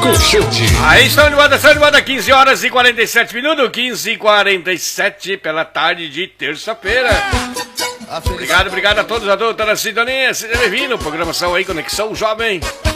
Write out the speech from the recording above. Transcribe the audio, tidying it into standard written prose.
Colchete. Aí estão de moda, 15 horas e 47 minutos, 15h47 pela tarde de terça-feira. Obrigado a todos, a todos, tá na sintonia, seja bem-vindo, programação aí, Conexão Jovem.